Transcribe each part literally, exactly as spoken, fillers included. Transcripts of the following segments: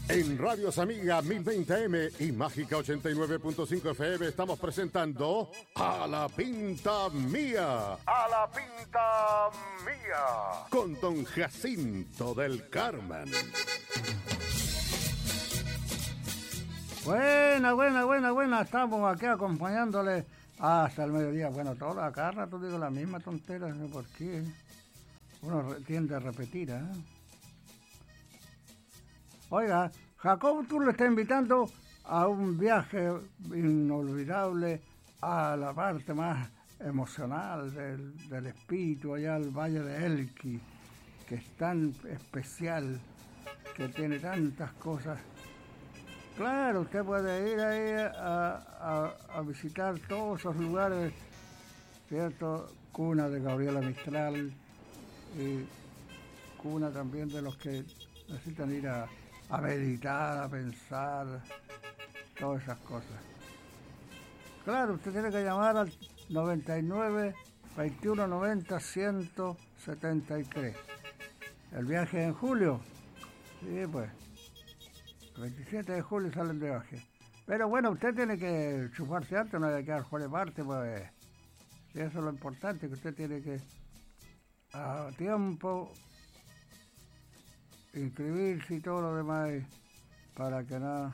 En Radios Amiga mil veinte eme y Mágica ochenta y nueve punto cinco efe eme estamos presentando A la Pinta Mía. A la Pinta Mía. Con don Jacinto del Carmen. Buena, buena, buena, buena. Estamos aquí acompañándole hasta el mediodía. Bueno, toda cada rato digo la misma tontera, no sé por qué. Uno tiende a repetir, ¿eh? Oiga, Jacob, tú le estás invitando a un viaje inolvidable a la parte más emocional del, del espíritu, allá al Valle de Elqui, que es tan especial, que tiene tantas cosas. Claro, usted puede ir ahí a, a, a visitar todos esos lugares, ¿cierto? Cuna de Gabriela Mistral, y cuna también de los que necesitan ir a, a meditar, a pensar, todas esas cosas. Claro, usted tiene que llamar al noventa y nueve, veintiuno noventa, ciento setenta y tres. El viaje en julio, sí, pues, el veintisiete de julio salen de viaje. Pero bueno, usted tiene que chuparse antes, no hay que quedar fuera de parte, pues, sí, eso es lo importante, que usted tiene que a tiempo inscribirse y todo lo demás para que no...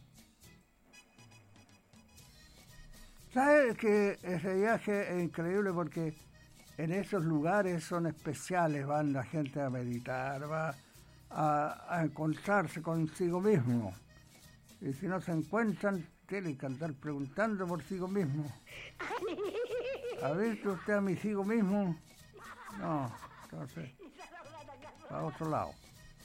¿Sabes que ese viaje es increíble porque en esos lugares son especiales, van la gente a meditar, va a, a encontrarse consigo mismo, y si no se encuentran tienen que andar preguntando por sí mismo. ¿Ha visto usted a mi hijo mismo? No, entonces a otro lado.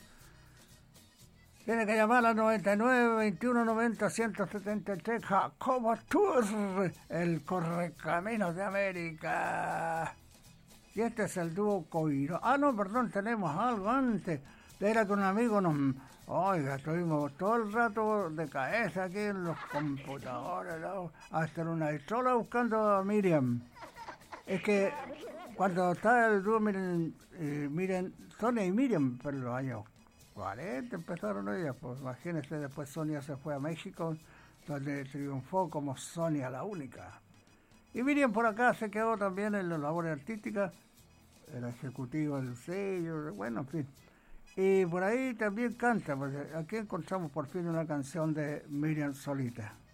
Tiene que llamar al noventa y nueve, veintiuno noventa, ciento setenta y tres, Jacobo Tour, el Correcaminos de América. Y este es el dúo Coiro. Ah, no, perdón, tenemos algo antes. Era que un amigo nos... Oiga, estuvimos todo el rato de cabeza aquí en los computadores, ¿no? Hasta en una sola buscando a Miriam. Es que cuando estaba el dúo, miren, eh, miren, Sonia y Miriam, pero los años cuarenta empezaron ellas, pues imagínense, después Sonia se fue a México, donde triunfó como Sonia la única. Y Miriam por acá se quedó también en las labores artísticas, era ejecutivo del sello, bueno, en fin. Y por ahí también canta, porque aquí encontramos por fin una canción de Miriam solita.